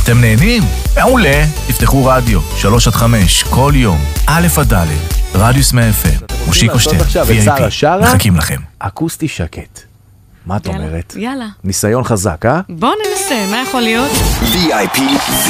אתם נהנים? מעולה. תפתחו רדיו, 3-5, כל יום, א' עד ד', רדיוס 100 FM, מושיקו שטרן, VIP, מחכים לכם. אקוסטי שקט. מה את אומרת? יאללה. ניסיון חזק, אה? בוא ננסה, מה יכול להיות? VIP